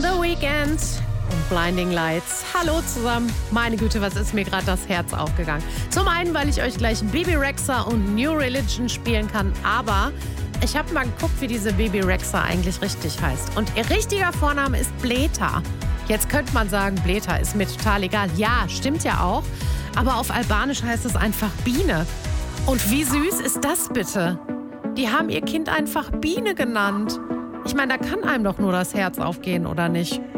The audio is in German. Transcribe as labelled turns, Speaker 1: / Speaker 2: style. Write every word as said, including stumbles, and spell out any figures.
Speaker 1: The Weeknd und Blinding Lights. Hallo zusammen. Meine Güte, was ist mir gerade das Herz aufgegangen. Zum einen, weil ich euch gleich Bebe Rexha und New Religion spielen kann, aber ich habe mal geguckt, wie diese Bebe Rexha eigentlich richtig heißt. Und ihr richtiger Vorname ist Bleta. Jetzt könnte man sagen, Bleta ist mir total egal. Ja, stimmt ja auch. Aber auf Albanisch heißt es einfach Biene. Und wie süß ist das bitte? Die haben ihr Kind einfach Biene genannt. Ich meine, da kann einem doch nur das Herz aufgehen, oder nicht?